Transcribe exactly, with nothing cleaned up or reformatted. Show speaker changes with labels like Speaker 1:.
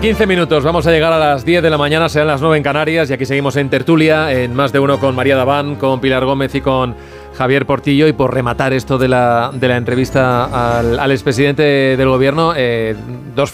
Speaker 1: quince minutos, vamos a llegar a las diez de la mañana, serán las nueve en Canarias y aquí seguimos en tertulia, en Más de Uno con María Daván, con Pilar Gómez y con Javier Portillo. Y por rematar esto de la, de la entrevista al, al expresidente del gobierno, eh, dos,